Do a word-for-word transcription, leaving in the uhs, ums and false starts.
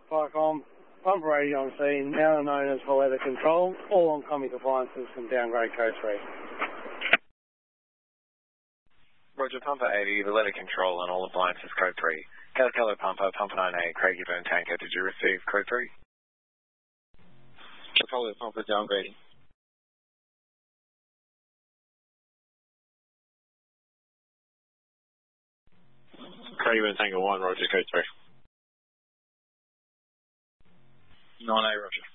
Parcom, Pump Radio on scene, now known as for weather control, all oncoming appliances from downgrade code three. Roger, Pumper eighty, the weather control on all appliances code three. Caterpillar Pumper, Pumper nine A, Craigieburn Tanker, did you receive code three? Caterpillar Pumper downgrading. Craigieburn Tanker one, Roger, code three. nine A, Roger.